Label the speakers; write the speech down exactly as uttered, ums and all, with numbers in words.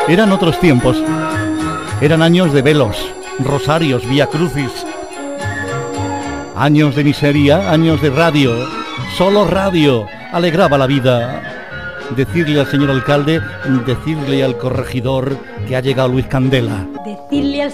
Speaker 1: Eran otros tiempos. Eran años de velos, rosarios, vía crucis. Años de miseria, años de radio. Solo radio alegraba la vida. Decirle al señor alcalde, decirle al corregidor que ha llegado Luis Candela.
Speaker 2: Decirle al